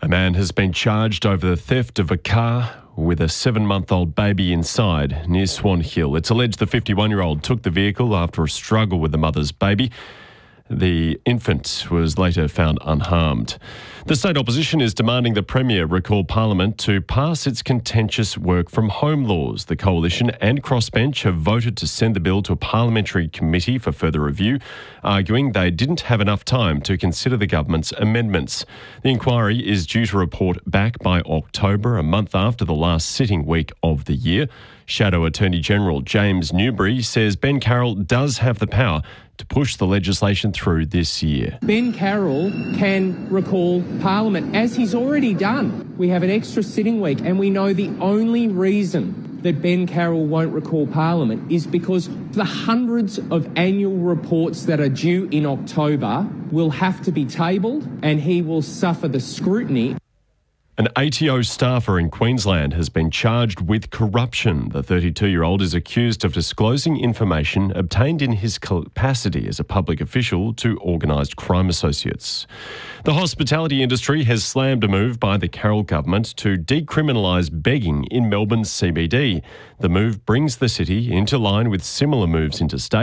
A man has been charged over the theft of a car with a 7-month-old baby inside near Swan Hill. It's alleged the 51-year-old took the vehicle after a struggle with the mother's baby. The infant was later found unharmed. The state opposition is demanding the Premier recall Parliament to pass its contentious work from home laws. The Coalition and Crossbench have voted to send the bill to a parliamentary committee for further review, arguing they didn't have enough time to consider the government's amendments. The inquiry is due to report back by October, a month after the last sitting week of the year. Shadow Attorney General James Newbury says Ben Carroll does have the power to push the legislation through this year. Ben Carroll can recall Parliament, as he's already done. We have an extra sitting week, and we know the only reason that Ben Carroll won't recall Parliament is because the hundreds of annual reports that are due in October will have to be tabled, and he will suffer the scrutiny. An ATO staffer in Queensland has been charged with corruption. The 32-year-old is accused of disclosing information obtained in his capacity as a public official to organised crime associates. The hospitality industry has slammed a move by the Carroll government to decriminalise begging in Melbourne's CBD. The move brings the city into line with similar moves interstate.